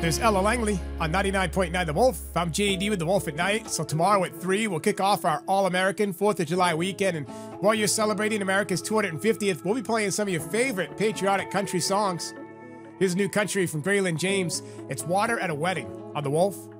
There's Ella Langley on 99.9 The Wolf. I'm JD with The Wolf at Night. So tomorrow at 3, we'll kick off our All-American 4th of July weekend. And while you're celebrating America's 250th, we'll be playing some of your favorite patriotic country songs. Here's a new country from Braylon James. It's Water at a Wedding on The Wolf.